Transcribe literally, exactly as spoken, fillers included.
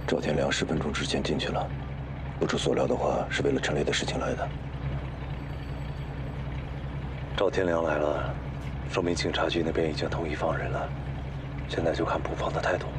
赵天良十分钟之前进去了，不出所料的话，是为了陈烈的事情来的。 赵天良来了，说明警察局那边已经同意放人了，现在就看捕方的态度。